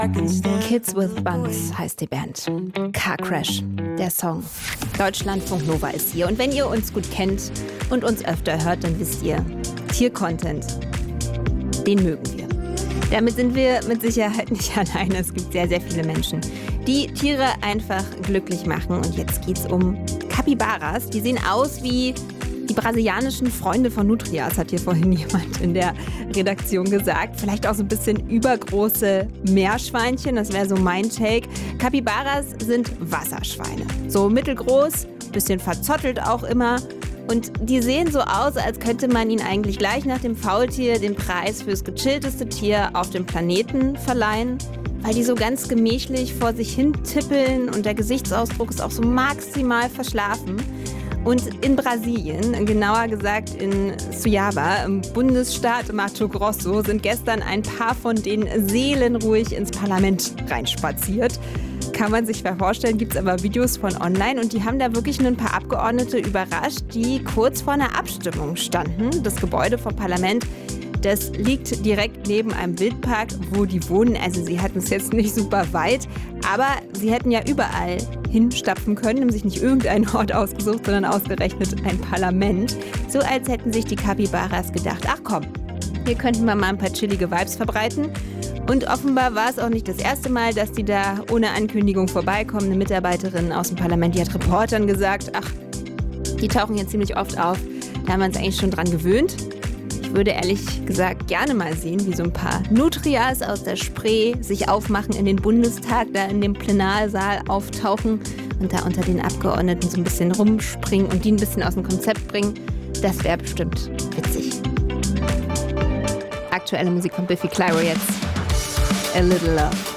Kids with Buns heißt die Band. Car Crash, der Song. Deutschlandfunk Nova ist hier. Und wenn ihr uns gut kennt und uns öfter hört, dann wisst ihr, Tiercontent, den mögen wir. Damit sind wir mit Sicherheit nicht alleine. Es gibt sehr, sehr viele Menschen, die Tiere einfach glücklich machen. Und jetzt geht's um Capybaras. Die sehen aus wie die brasilianischen Freunde von Nutrias, hat hier vorhin jemand in der Redaktion gesagt. Vielleicht auch so ein bisschen übergroße Meerschweinchen, das wäre so mein Take. Capybaras sind Wasserschweine. So mittelgroß, bisschen verzottelt auch immer. Und die sehen so aus, als könnte man ihnen eigentlich gleich nach dem Faultier den Preis fürs gechillteste Tier auf dem Planeten verleihen. Weil die so ganz gemächlich vor sich hin tippeln und der Gesichtsausdruck ist auch so maximal verschlafen. Und in Brasilien, genauer gesagt in Cuiabá, im Bundesstaat Mato Grosso, sind gestern ein paar von denen seelenruhig ins Parlament reinspaziert. Kann man sich vorstellen, gibt es aber Videos von online und die haben da wirklich ein paar Abgeordnete überrascht, die kurz vor einer Abstimmung standen. Das Gebäude vom Parlament, das liegt direkt neben einem Wildpark, wo die wohnen. Also sie hatten es jetzt nicht super weit, aber sie hätten ja überall hinstapfen können, haben sich nicht irgendeinen Ort ausgesucht, sondern ausgerechnet ein Parlament. So als hätten sich die Capybaras gedacht, ach komm, hier könnten wir mal ein paar chillige Vibes verbreiten. Und offenbar war es auch nicht das erste Mal, dass die da ohne Ankündigung vorbeikommen. Eine Mitarbeiterin aus dem Parlament, die hat Reportern gesagt, ach, die tauchen hier ziemlich oft auf. Da haben wir uns eigentlich schon dran gewöhnt. Ich würde ehrlich gesagt gerne mal sehen, wie so ein paar Nutrias aus der Spree sich aufmachen in den Bundestag, da in dem Plenarsaal auftauchen und da unter den Abgeordneten so ein bisschen rumspringen und die ein bisschen aus dem Konzept bringen. Das wäre bestimmt witzig. Aktuelle Musik von Biffy Clyro jetzt. A Little Love.